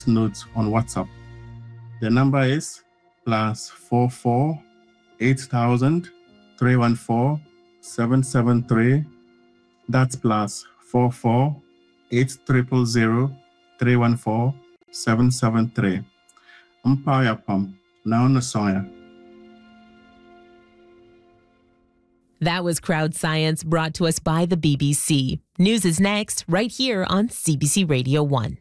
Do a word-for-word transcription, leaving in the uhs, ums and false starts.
note on WhatsApp. The number is plus four four eight thousand three one four seven seven three. That's plus four four eight triple zero three one four seven seven three. Empire Pump now on the soya. That was Crowd Science, brought to us by the B B C. News is next, right here on C B C Radio one.